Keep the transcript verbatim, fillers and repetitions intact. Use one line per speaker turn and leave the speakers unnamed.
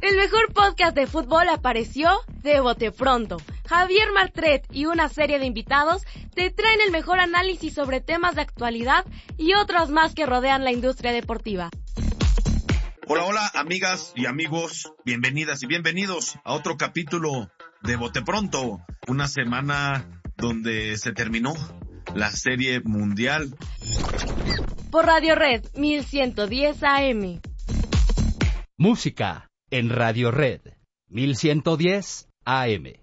El mejor podcast de fútbol apareció de Bote Pronto. Javier Martret y una serie de invitados te traen el mejor análisis sobre temas de actualidad y otros más que rodean la industria deportiva.
Hola, hola, amigas y amigos, bienvenidas y bienvenidos a otro capítulo de Bote Pronto, una semana donde se terminó la serie mundial.
Por Radio Red mil ciento diez A M.
Música en Radio Red mil ciento diez A M.